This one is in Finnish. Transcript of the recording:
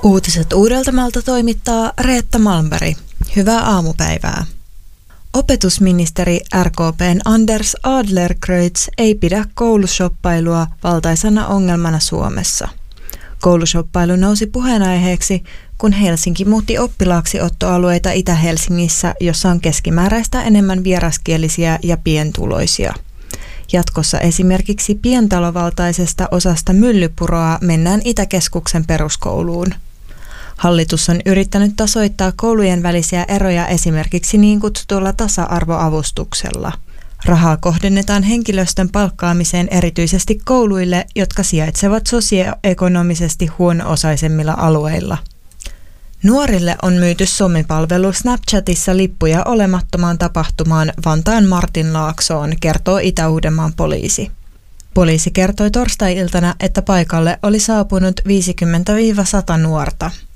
Uutiset Uudeltamaalta toimittaa Reetta Malmberg. Hyvää aamupäivää. Opetusministeri RKP:n Anders Adlercreutz ei pidä koulushoppailua valtaisana ongelmana Suomessa. Koulushoppailu nousi puheenaiheeksi, kun Helsinki muutti oppilaaksiottoalueita Itä-Helsingissä, jossa on keskimääräistä enemmän vieraskielisiä ja pientuloisia. Jatkossa esimerkiksi pientalovaltaisesta osasta Myllypuroa mennään Itäkeskuksen peruskouluun. Hallitus on yrittänyt tasoittaa koulujen välisiä eroja esimerkiksi niin kutsutulla tasa-arvoavustuksella. Rahaa kohdennetaan henkilöstön palkkaamiseen erityisesti kouluille, jotka sijaitsevat sosioekonomisesti huono-osaisemmilla alueilla. Nuorille on myyty somepalvelu Snapchatissa lippuja olemattomaan tapahtumaan Vantaan Martinlaaksoon, kertoo Itä-Uudenmaan poliisi. Poliisi kertoi torstai-iltana, että paikalle oli saapunut 50-100 nuorta.